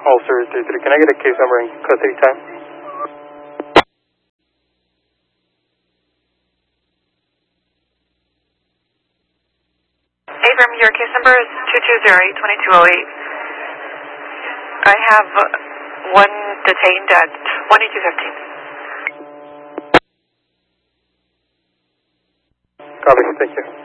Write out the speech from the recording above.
Officer 33, can I get a case number and custody time? Abram, your case number is 220-2208. I have one detained at 2215. Copy, thank you.